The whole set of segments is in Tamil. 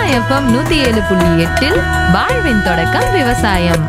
எஃப்எம் 107.8 வாழ்வின் தொடக்கம் விவசாயம்.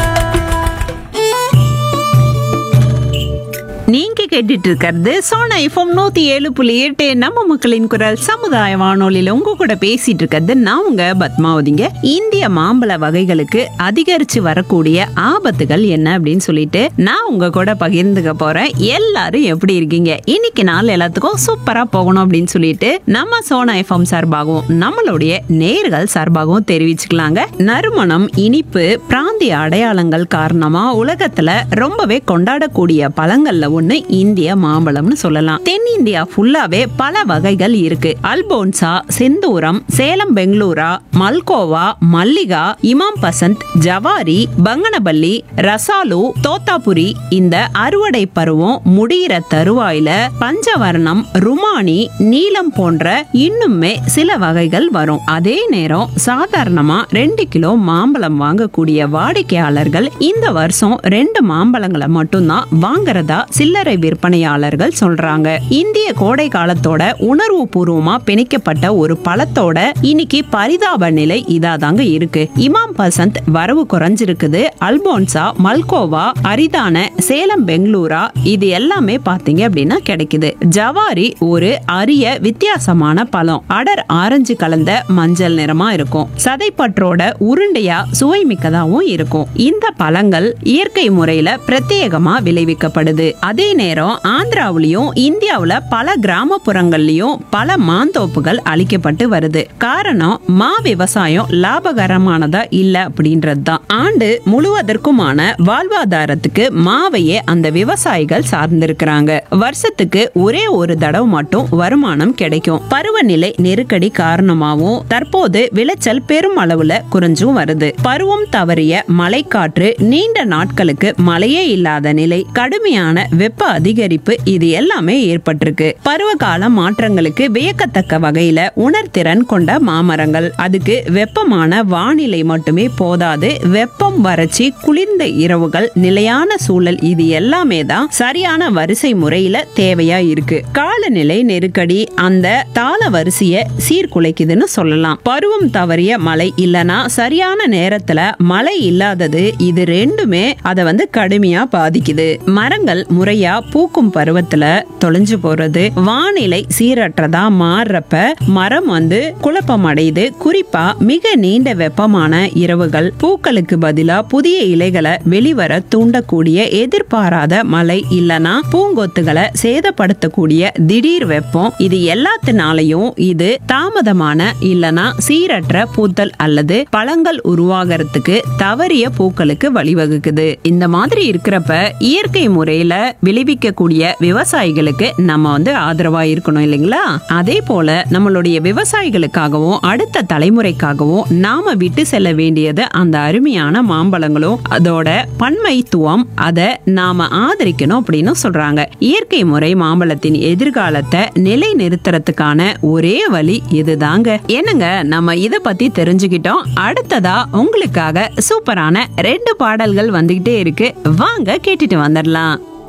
நீங்க கேட்டுட்டு இருக்கிறது சோனா எஃப்எம் 107.8 நம்ம மக்களின் குரல் சமுதாய வானொலியில உங்க கூட பேசிட்டு இருக்கிறது நான் உங்க பத்மாவதிங்க. இந்திய மாம்பழ வகைகளுக்கு அதிகரிச்சு வரக்கூடிய ஆபத்துகள் என்ன அப்படின்னு சொல்லிட்டு நான் உங்க கூட பகிர்ந்துக்க போறேன். எல்லாரும் எப்படி இருக்கீங்க? இன்னைக்கு நாள் எல்லாத்துக்கும் சூப்பரா போகணும் அப்படின்னு சொல்லிட்டு நம்ம சோனா எஃப்எம் சார்பாகவும் நம்மளுடைய நேர்கள் சார்பாகவும் தெரிவிச்சுக்கலாங்க. நறுமணம், இனிப்பு, பிராந்திய அடையாளங்கள் காரணமா உலகத்துல ரொம்பவே கொண்டாடக்கூடிய பழங்கள்ல ஒண்ணு இந்திய மாம்பழம்னு சொல்லலாம். தென்னிந்தியா ஃபுல்லாவே பல வகைகள் இருக்கு. அல்போன்சா, செந்தூரம், சேலம் பெங்களூரா, மல்கோவா, மல்லிகா, இமாம் பசந்த், ஜவாரி, பங்கனபல்லி, ரசாலு, தோத்தாபுரி. இந்த அறுவடை பருவம் முடிகிற தருவாயில பஞ்சவர்ணம், ருமானி, நீலம் போன்ற இன்னுமே சில வகைகள் வரும். அதே நேரம் சாதாரணமா 2 கிலோ மாம்பழம் வாங்கக்கூடிய வாடிக்கையாளர்கள் இந்த வருஷம் 2 மாம்பழங்களை மட்டும்தான் வாங்குறதா சில்லறை விற்பனையாளர்கள் சொல்றாங்க. இந்திய கோடை காலத்தோட உணர்வு பூர்வமா பிணைக்கப்பட்ட ஒரு பழத்தோட இன்னைக்கு பரிதாப நிலை இதாதாங்க இருக்கு. இமாம் பசந்த் வரவு குறைஞ்சிருக்குது. அல்போன்சா, மல்கோவா, அரிதான, சேலம் பெங்களூரா இது எல்லாமே பாத்தீங்க அப்படின்னா கிடைக்குது. ஜவாரி ஒரு அரிய வித்தியாசமான பழம். அடர் ஆரஞ்சு கலந்த மஞ்சள் நிறமா இருக்கும். சதைப்பற்றோட உருண்டையா சுவை மிக்கதாவும் இருக்கும். இந்த பழங்கள் இயற்கை முறையில பிரத்யேகமா விளைவிக்கப்படுது. அதே நேரம் ஆந்திராவிலையும் இந்தியாவுல பல கிராமப்புறங்கள்லயும் பல மாந்தோப்புகள் அளிக்கப்பட்டு வருது. காரணம் மா விவசாயம் லாபகரமானதா இல்ல அப்படின்றது தான். ஆண்டு முழுவதற்குமான வாழ்வாதாரத்துக்கு மாவையே அந்த விவசாயிகள் சார்ந்திருக்கிறாங்க. வருஷத்துக்கு ஒரே ஒரு தடவை மட்டும் வருமானம் கிடைக்கும். பருவநிலை நெருக்கடி காரணமாகவும் தற்போது விளைச்சல் பெரும் அளவுல குறைஞ்சும் வருது. பருவம் தவறிய மழைக்காற்று, நீண்ட நாட்களுக்கு மழையே இல்லாத நிலை, கடுமையான வெப்ப அதிகரிப்பு இது எல்லாமே ஏற்பட்டிருக்கு. பருவகால மாற்றங்களுக்கு வியக்கத்தக்க வகையில உணர்திறன் கொண்ட மாமரங்கள். அதுக்கு வெப்பமான வானிலை மட்டுமே போதாது. வெப்பம், வறட்சி, குளிர்ந்த இரவுகள், நிலையான சூழல் இது எல்லாமே தான் சரியான வரிசை முறையில தேவையா இருக்கு. காலநிலை நெருக்கடி அந்த தாள வரிசைய சீர்குலைக்குதுன்னு சொல்லலாம். பருவம் தவறிய மழை இல்லனா சரியான நேரத்துல மழை இல்லாதது இது ரெண்டுமே அதை கடுமையா பாதிக்குது. மரங்கள் முறையா பூக்கும் பருவத்துல தொலைஞ்சு போறது, வானிலை சீரற்றதா மாறுறப்ப மரம் குழப்பம் அடையுது. குறிப்பா மிக நீண்ட வெப்பமான இரவுகள், பூக்களுக்கு பதிலா புதிய இலைகளை வெளிவர தூண்டக்கூடிய எதிர்பாராத மழை இல்லனா பூங்கொத்துகளை சேதப்படுத்தக்கூடிய திடீர் வெப்பம் இது எல்லாத்தினாலையும் இது தாமதமான இல்லனா சீரற்ற பூத்தல் அல்லது பழங்கள் உருவாகிறதுக்கு தவறிய பூக்களுக்கு வழிவகுக்குது. இந்த மாதிரி இருக்கிறப்ப இயற்கை முறையில விளைவிக்கக்கூடிய விவசாயிகளுக்கு நம்ம ஆதரவா இருக்கணும் இல்லைங்களா? அதே போல நம்மளுடைய விவசாயிகளுக்காகவும் அடுத்த தலைமுறைக்காகவும் நாம விட்டு செல்ல வேண்டியது அந்த அருமையான மாம்பழங்களும் அதோட பன்மைத்துவம், அதை நாம ஆதரிக்கணும் அப்படின்னு சொல்றாங்க. இயற்கை முறை மாம்பழத்தின் எதிர்காலத்தை நிலை நிறுத்துறதுக்கான ஒரே வழி இதுதாங்க. என்னங்க, நம்ம இத பத்தி தெரிஞ்சுக்கிட்டோம். அடுத்ததா உங்களுக்காக சூப்பரான 2 பாடல்கள் வந்துகிட்டே இருக்கு. வாங்க கேட்டுட்டு வந்துடலாம்.